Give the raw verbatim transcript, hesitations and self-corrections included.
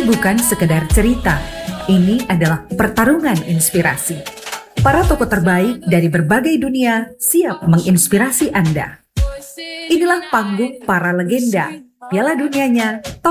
bukan sekedar cerita, ini adalah pertarungan inspirasi. Para tokoh terbaik dari berbagai dunia siap menginspirasi Anda. Inilah panggung para legenda, Piala Dunianya